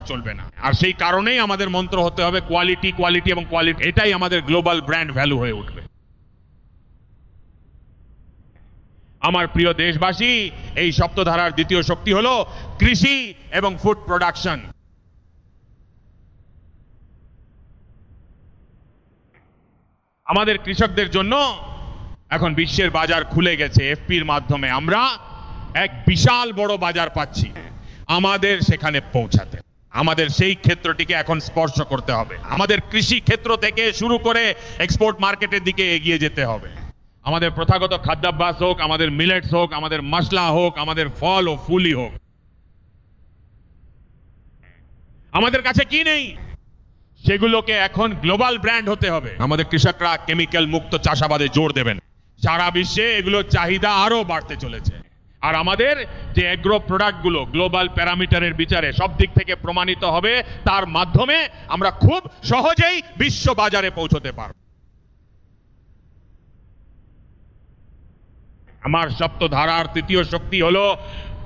চলবে না। আর সেই কারণেই আমাদের মন্ত্র হতে হবে কোয়ালিটি, কোয়ালিটি এবং কোয়ালিটি। এটাই আমাদের গ্লোবাল ব্র্যান্ড ভ্যালু হয়ে উঠবে। আমার প্রিয় দেশবাসী, এই সপ্তধারার দ্বিতীয় শক্তি হলো কৃষি এবং ফুড প্রোডাকশন। আমাদের কৃষকদের জন্য এখন বিশ্বের বাজার খুলে গেছে। এফপির মাধ্যমে আমরা এক বিশাল বড় বাজার পাচ্ছি। আমাদের সেখানে পৌঁছাতে আমাদের সেই ক্ষেত্রটিকে এখন স্পর্শ করতে হবে। আমাদের কৃষি ক্ষেত্র থেকে শুরু করে এক্সপোর্ট মার্কেটের দিকে এগিয়ে যেতে হবে। আমাদের প্রথাগত খাদ্যাভ্যাস হোক, আমাদের মিলেটস হোক, আমাদের মশলা হোক, আমাদের ফল ও ফুলই হোক, আমাদের কাছে কি নেই সেগুলোকে এখন গ্লোবাল ব্র্যান্ড হতে হবে। আমাদের কৃষকরা কেমিক্যাল মুক্ত চাষাবাদে জোর দেবেন। সারা বিশ্বে এগুলোর চাহিদা আরো বাড়তে চলেছে। আর আমাদের যে এগ্রো প্রোডাক্টগুলো গ্লোবাল প্যারামিটারের বিচারে সব দিক থেকে প্রমাণিত হবে, তার মাধ্যমে আমরা খুব সহজেই বিশ্ব বাজারে পৌঁছতে পারব। আমার সপ্তধারার তৃতীয় শক্তি হলো